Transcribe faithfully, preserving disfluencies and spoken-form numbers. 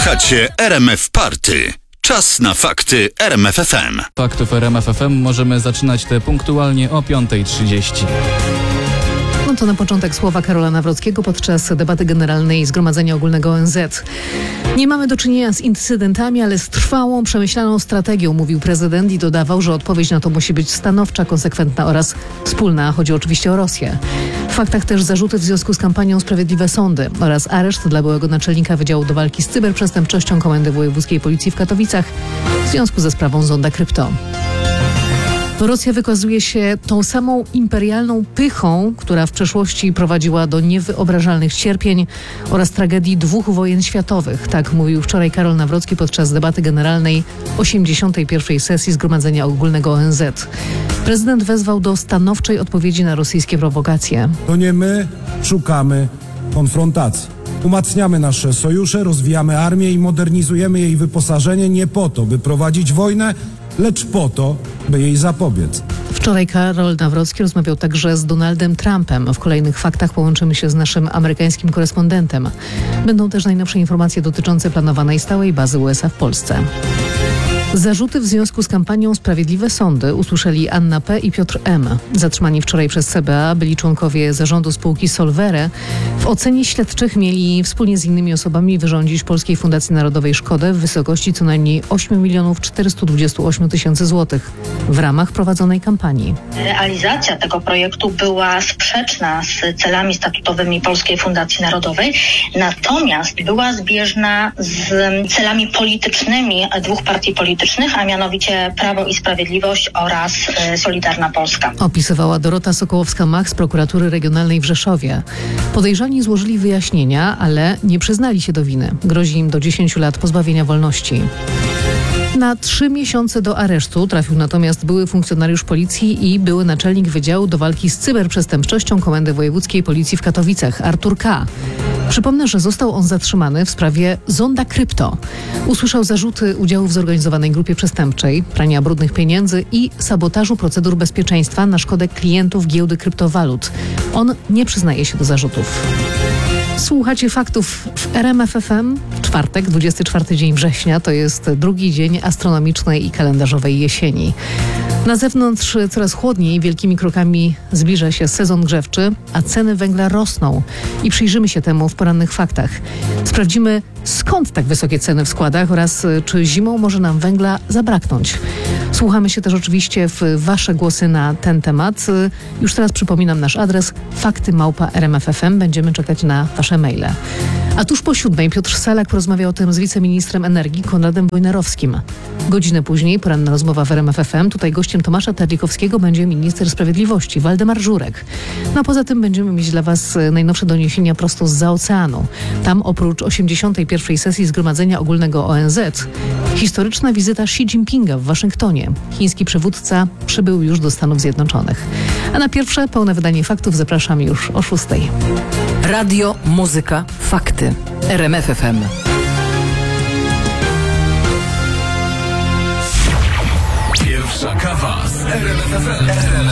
Słuchacie R M F Party. Czas na fakty R M F F M. Faktów R M F F M możemy zaczynać te punktualnie o piąta trzydzieści. No to na początek słowa Karola Nawrockiego podczas debaty generalnej Zgromadzenia Ogólnego O N Z. Nie mamy do czynienia z incydentami, ale z trwałą, przemyślaną strategią, mówił prezydent i dodawał, że odpowiedź na to musi być stanowcza, konsekwentna oraz wspólna. Chodzi oczywiście o Rosję. W faktach też zarzuty w związku z kampanią Sprawiedliwe Sądy oraz areszt dla byłego naczelnika Wydziału do Walki z Cyberprzestępczością Komendy Wojewódzkiej Policji w Katowicach w związku ze sprawą Zonda Krypto. Rosja wykazuje się tą samą imperialną pychą, która w przeszłości prowadziła do niewyobrażalnych cierpień oraz tragedii dwóch wojen światowych. Tak mówił wczoraj Karol Nawrocki podczas debaty generalnej osiemdziesiątej pierwszej sesji Zgromadzenia Ogólnego O N Z. Prezydent wezwał do stanowczej odpowiedzi na rosyjskie prowokacje. To nie my szukamy konfrontacji. Umacniamy nasze sojusze, rozwijamy armię i modernizujemy jej wyposażenie nie po to, by prowadzić wojnę, lecz po to, by jej zapobiec. Wczoraj Karol Nawrocki rozmawiał także z Donaldem Trumpem. W kolejnych faktach połączymy się z naszym amerykańskim korespondentem. Będą też najnowsze informacje dotyczące planowanej stałej bazy U S A w Polsce. Zarzuty w związku z kampanią Sprawiedliwe Sądy usłyszeli Anna P. i Piotr M. Zatrzymani wczoraj przez C B A byli członkowie zarządu spółki Solvere. W ocenie śledczych mieli wspólnie z innymi osobami wyrządzić Polskiej Fundacji Narodowej szkodę w wysokości co najmniej osiem milionów czterysta dwadzieścia osiem tysięcy złotych w ramach prowadzonej kampanii. Realizacja tego projektu była sprzeczna z celami statutowymi Polskiej Fundacji Narodowej, natomiast była zbieżna z celami politycznymi dwóch partii politycznych, a mianowicie Prawo i Sprawiedliwość oraz y, Solidarna Polska. Opisywała Dorota Sokołowska-Mach z prokuratury regionalnej w Rzeszowie. Podejrzani złożyli wyjaśnienia, ale nie przyznali się do winy. Grozi im do dziesięciu lat pozbawienia wolności. Na trzy miesiące do aresztu trafił natomiast były funkcjonariusz policji i były naczelnik Wydziału do Walki z Cyberprzestępczością Komendy Wojewódzkiej Policji w Katowicach, Artur K. Przypomnę, że został on zatrzymany w sprawie Zonda Krypto. Usłyszał zarzuty udziału w zorganizowanej grupie przestępczej, prania brudnych pieniędzy i sabotażu procedur bezpieczeństwa na szkodę klientów giełdy kryptowalut. On nie przyznaje się do zarzutów. Słuchacie faktów w R M F F M. Czwartek, dwudziesty czwarty dzień września, to jest drugi dzień astronomicznej i kalendarzowej jesieni. Na zewnątrz coraz chłodniej, wielkimi krokami zbliża się sezon grzewczy, a ceny węgla rosną. I przyjrzymy się temu w porannych faktach. Sprawdzimy, skąd tak wysokie ceny w składach oraz czy zimą może nam węgla zabraknąć. Słuchamy się też oczywiście w Wasze głosy na ten temat. Już teraz przypominam nasz adres fakty małpa r m f f m. Będziemy czekać na Wasze maile. A tuż po siódmej Piotr Salak porozmawiał o tym z wiceministrem energii Konradem Wojnarowskim. Godzinę później poranna rozmowa w R M F F M. Tutaj gościem Tomasza Terlikowskiego będzie minister sprawiedliwości Waldemar Żurek. No a poza tym będziemy mieć dla Was najnowsze doniesienia prosto zza oceanu. Tam oprócz osiemdziesiątej pierwszej sesji Zgromadzenia Ogólnego O N Z historyczna wizyta Xi Jinpinga w Waszyngtonie. Chiński przywódca przybył już do Stanów Zjednoczonych. A na pierwsze pełne wydanie faktów zapraszam już o szóstej. Radio, muzyka, fakty. R M F F M. Pierwsza kawa z R M F F M.